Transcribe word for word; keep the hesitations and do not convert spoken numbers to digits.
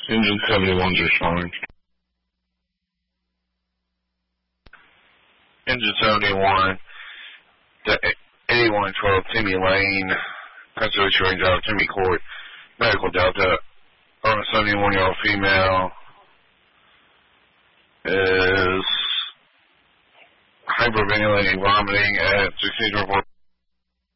Engine seventy-one's responding. Engine seventy-one, the eighty-one twelve Timmy Lane, Constellation Range out of Timmy Court, Medical Delta, on a seventy-one-year-old female, is hyperventilating, vomiting at sixteen report.